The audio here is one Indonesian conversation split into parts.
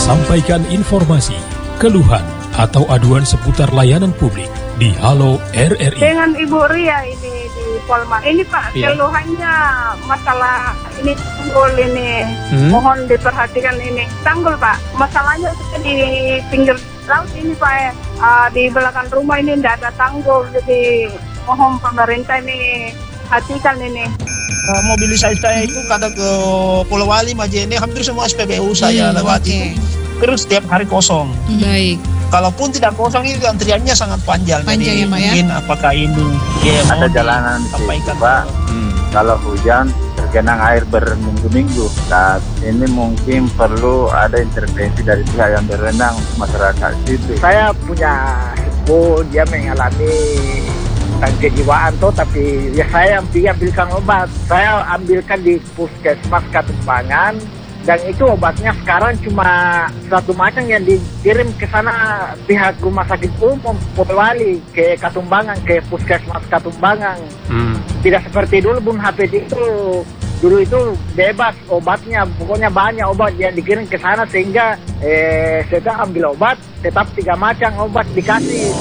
Sampaikan informasi, keluhan, atau aduan seputar layanan publik di Halo RRI. Dengan Ibu Ria ini di Polma. Ini Pak, keluhannya masalah ini tanggul ini. Mohon diperhatikan ini. Tanggul Pak, masalahnya di pinggir laut ini Pak. Di belakang rumah ini tidak ada tanggul. Jadi mohon pemerintah ini hatikan ini. Mobilisasi saya itu kadang ke Pulau Wali, Majene, hampir semua SPBU saya lewati. Terus setiap hari kosong. Baik. Kalaupun tidak kosong itu antriannya sangat panjang. Panjang Jadi, ya Pak ya? mungkin apakah ini ada jalanan sampaikan Pak. Kalau hujan tergenang air berminggu-minggu. Saat ini mungkin perlu ada intervensi dari pihak yang berwenang masyarakat situ. Saya punya sepupu, dia mengalami kejiwaan tapi ya saya ambilkan obat. Saya ambilkan di Puskesmas Katumbangan. Dan itu obatnya sekarang cuma satu macam yang dikirim ke sana pihak rumah sakit umum Polewali ke Katumbangan, ke Puskesmas Katumbangan. Tidak seperti dulu Bung Hafid itu. Dulu itu bebas obatnya, pokoknya banyak obat yang dikirim ke sana sehingga saya ambil obat, tetap 3 macam obat dikasih.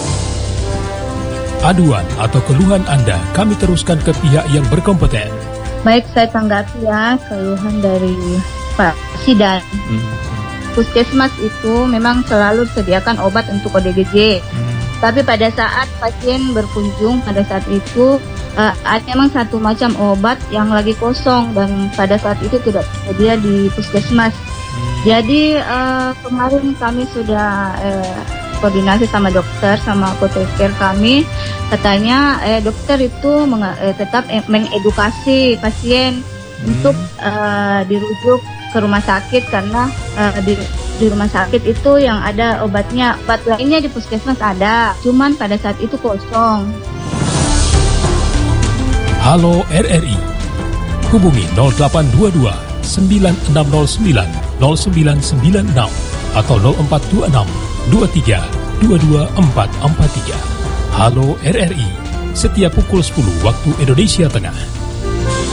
Aduan atau keluhan Anda kami teruskan ke pihak yang berkompeten. Baik, saya tanggapi ya keluhan dari Pak Sidan. Puskesmas itu memang selalu disediakan obat untuk ODGJ. Tapi pada saat pasien berkunjung pada saat itu ada memang satu macam obat yang lagi kosong dan pada saat itu tidak tersedia di puskesmas. Jadi kemarin kami sudah koordinasi sama dokter, sama apoteker kami, katanya dokter itu tetap mengedukasi pasien untuk dirujuk ke rumah sakit karena di rumah sakit itu yang ada obatnya. Obat lainnya di puskesmas ada, cuman pada saat itu kosong. Halo RRI, hubungi 0822 9609 0996 atau 0426 23 22443. Halo RRI, setiap pukul 10 waktu Indonesia Tengah.